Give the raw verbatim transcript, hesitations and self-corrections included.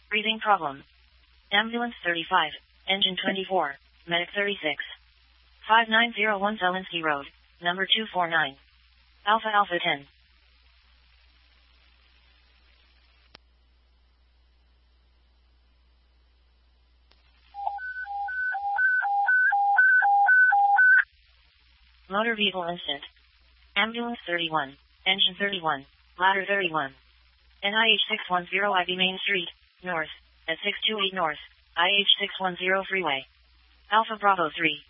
Breathing problem. Ambulance thirty-five, engine twenty-four, medic thirty-six. five nine zero one Zelinsky Road, number two four nine. Alpha Alpha ten. Motor vehicle incident. Ambulance thirty-one, engine thirty-one, ladder thirty-one. N I H six one zero I B Main Street, North, at six two eight North, I H six one zero Freeway. Alpha Bravo three.